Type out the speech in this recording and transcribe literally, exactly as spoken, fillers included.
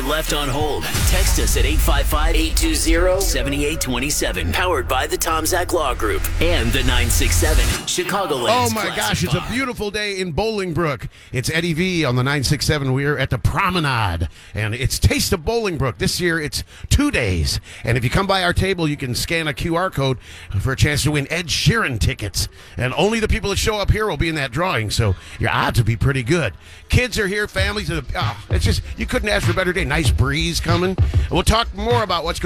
left on hold. Text us at eight five five, eight two zero, seven eight two seven. Powered by the Tom Zach Law Group and the nine six seven Chicagoland's Oh my Classic gosh, it's Bar. a beautiful day in Bolingbrook. It's Eddie V on the nine six seven. We're at the Promenade, and it's Taste of Bolingbrook. This year, it's two days. And if you come by our table, you can scan a Q R code for a chance to win Ed Sheeran tickets. And only the people that show up here will be in that drawing, so your odds will be pretty good. Kids are here, families. Are, oh, it's just, you couldn't ask for a better day. Nice breeze coming. And we'll talk more about what's going